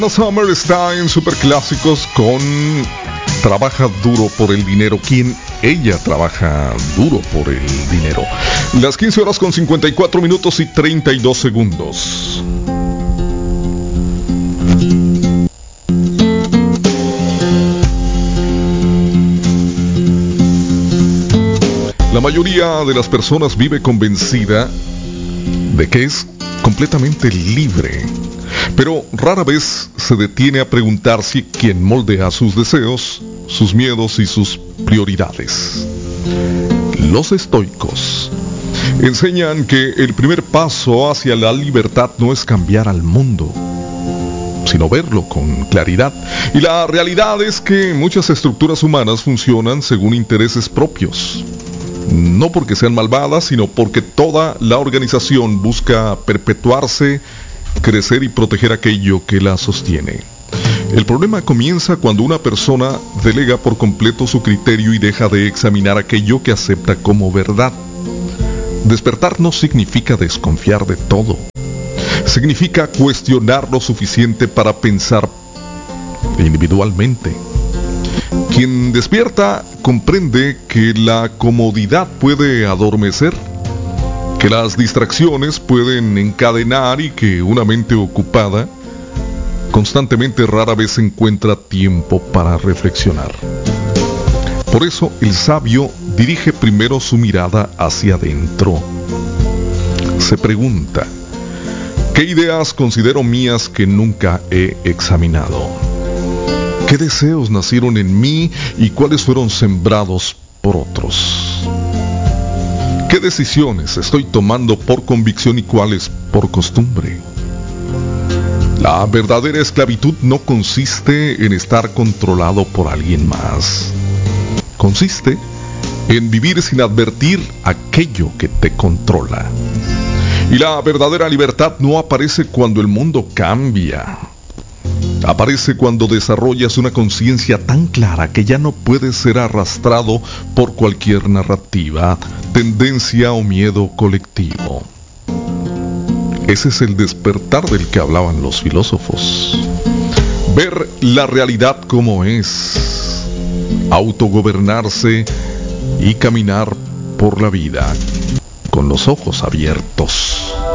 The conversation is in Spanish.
Summer está en Superclásicos con Trabaja duro por el dinero. ¿Quién? Ella trabaja duro por el dinero. Las 15 horas con 54 minutos y 32 segundos. La mayoría de las personas vive convencida de que es completamente libre, pero rara vez se detiene a preguntar si quien moldea sus deseos, sus miedos y sus prioridades. Los estoicos enseñan que el primer paso hacia la libertad no es cambiar al mundo, sino verlo con claridad. Y la realidad es que muchas estructuras humanas funcionan según intereses propios. No porque sean malvadas, sino porque toda la organización busca perpetuarse, crecer y proteger aquello que la sostiene. El problema comienza cuando una persona delega por completo su criterio y deja de examinar aquello que acepta como verdad. Despertar no significa desconfiar de todo. Significa cuestionar lo suficiente para pensar individualmente. Quien despierta comprende que la comodidad puede adormecer, que las distracciones pueden encadenar y que una mente ocupada constantemente rara vez encuentra tiempo para reflexionar. Por eso el sabio dirige primero su mirada hacia adentro. Se pregunta: ¿qué ideas considero mías que nunca he examinado? ¿Qué deseos nacieron en mí y cuáles fueron sembrados por otros? ¿Qué decisiones estoy tomando por convicción y cuáles por costumbre? La verdadera esclavitud no consiste en estar controlado por alguien más. Consiste en vivir sin advertir aquello que te controla. Y la verdadera libertad no aparece cuando el mundo cambia. Aparece cuando desarrollas una conciencia tan clara que ya no puedes ser arrastrado por cualquier narrativa, tendencia o miedo colectivo. Ese es el despertar del que hablaban los filósofos. Ver la realidad como es, autogobernarse y caminar por la vida con los ojos abiertos.